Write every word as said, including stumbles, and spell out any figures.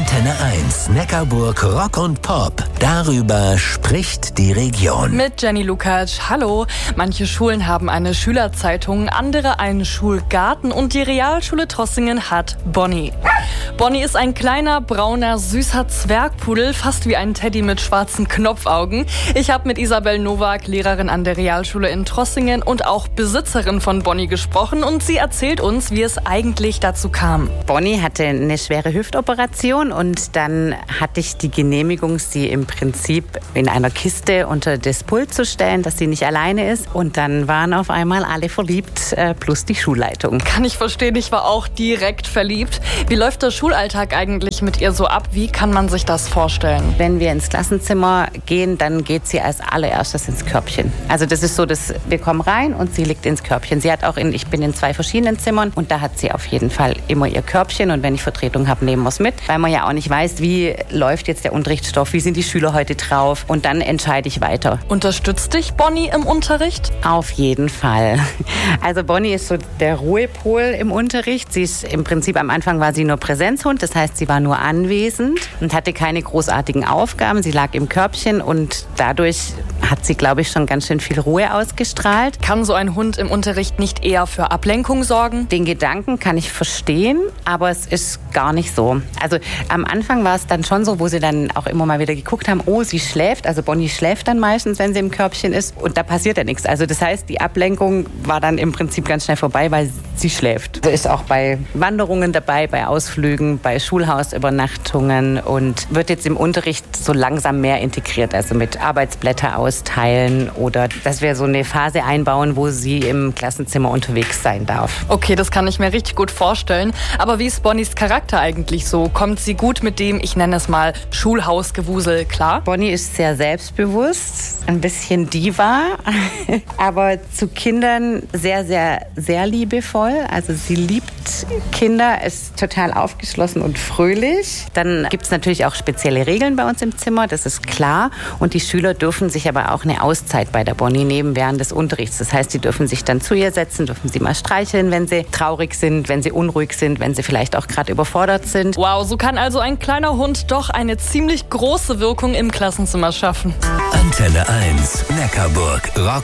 Antenne eins, Neckarburg Rock und Pop. Darüber spricht die Region. Mit Jenny Lukacs. Hallo. Manche Schulen haben eine Schülerzeitung, andere einen Schulgarten und die Realschule Trossingen hat Bonnie. Bonnie ist ein kleiner, brauner, süßer Zwergpudel, fast wie ein Teddy mit schwarzen Knopfaugen. Ich habe mit Isabel Nowak, Lehrerin an der Realschule in Trossingen und auch Besitzerin von Bonnie gesprochen und sie erzählt uns, wie es eigentlich dazu kam. Bonnie hatte eine schwere Hüftoperation und dann hatte ich die Genehmigung, sie im Prinzip in einer Kiste unter das Pult zu stellen, dass sie nicht alleine ist. Und dann waren auf einmal alle verliebt, äh, plus die Schulleitung. Kann ich verstehen, ich war auch direkt verliebt. Wie läuft der Schulalltag eigentlich mit ihr so ab? Wie kann man sich das vorstellen? Wenn wir ins Klassenzimmer gehen, dann geht sie als allererstes ins Körbchen. Also das ist so, dass wir kommen rein und sie liegt ins Körbchen. Sie hat auch in, ich bin in zwei verschiedenen Zimmern und da hat sie auf jeden Fall immer ihr Körbchen und wenn ich Vertretung habe, nehmen wir es mit, weil man ja auch nicht weiß, wie läuft jetzt der Unterrichtsstoff, wie sind die Schüler heute drauf und dann entscheide ich weiter. Unterstützt dich Bonnie im Unterricht? Auf jeden Fall. Also Bonnie ist so der Ruhepol im Unterricht. Sie ist im Prinzip, am Anfang war sie nur Präsenzhund, das heißt, sie war nur anwesend und hatte keine großartigen Aufgaben. Sie lag im Körbchen und dadurch hat sie, glaube ich, schon ganz schön viel Ruhe ausgestrahlt. Kann so ein Hund im Unterricht nicht eher für Ablenkung sorgen? Den Gedanken kann ich verstehen, aber es ist gar nicht so. Also am Anfang war es dann schon so, wo sie dann auch immer mal wieder geguckt haben, oh, sie schläft. Also Bonnie schläft dann meistens, wenn sie im Körbchen ist und da passiert ja nichts. Also das heißt, die Ablenkung war dann im Prinzip ganz schnell vorbei, weil sie schläft. Sie ist auch bei Wanderungen dabei, bei Ausflügen, bei Schulhausübernachtungen und wird jetzt im Unterricht so langsam mehr integriert, also mit Arbeitsblätter austeilen oder dass wir so eine Phase einbauen, wo sie im Klassenzimmer unterwegs sein darf. Okay, das kann ich mir richtig gut vorstellen. Aber wie ist Bonnies Charakter eigentlich so? Kommt sie gut mit dem, ich nenne es mal, Schulhausgewusel klar? Bonnie ist sehr selbstbewusst, ein bisschen Diva, aber zu Kindern sehr, sehr, sehr liebevoll. Also sie liebt Kinder, ist total aufgeschlossen und fröhlich. Dann gibt es natürlich auch spezielle Regeln bei uns im Zimmer, das ist klar. Und die Schüler dürfen sich aber auch eine Auszeit bei der Bonnie nehmen während des Unterrichts. Das heißt, sie dürfen sich dann zu ihr setzen, dürfen sie mal streicheln, wenn sie traurig sind, wenn sie unruhig sind, wenn sie vielleicht auch gerade überfordert sind. Wow, so kann also ein kleiner Hund doch eine ziemlich große Wirkung im Klassenzimmer schaffen. Antenne eins, Neckarburg Rock